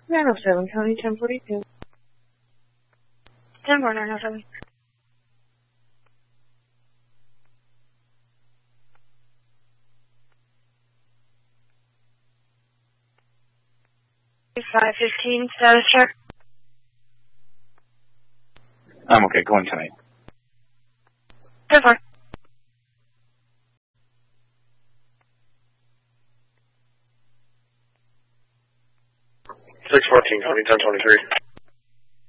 907, County 1042. 10-4, 907. 515, status check. I'm okay, go in tonight. 10-4. 614, County 1023.